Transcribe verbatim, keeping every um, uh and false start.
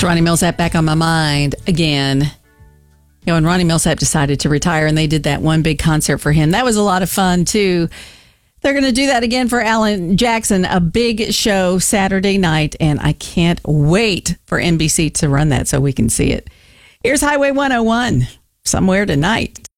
Ronnie Millsap back on my mind again. You know, and Ronnie Millsap decided to retire, and they did that one big concert for him. That was a lot of fun, too. They're going to do that again for Alan Jackson, a big show Saturday night, and I can't wait for N B C to run that so we can see it. Here's Highway one oh one, Somewhere Tonight.